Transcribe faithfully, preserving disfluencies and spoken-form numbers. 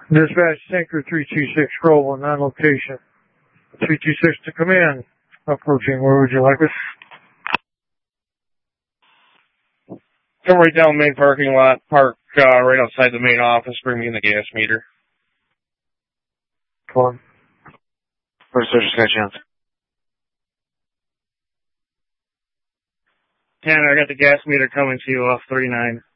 Dispatch Tanker three two six, roll on non-location. three two six to command. Approaching, where would you like us? Come right down the main parking lot, park uh, right outside the main office, bring me in the gas meter. Come on. First Social Sky Chance. Tanner, I got the gas meter coming to you off thirty-nine.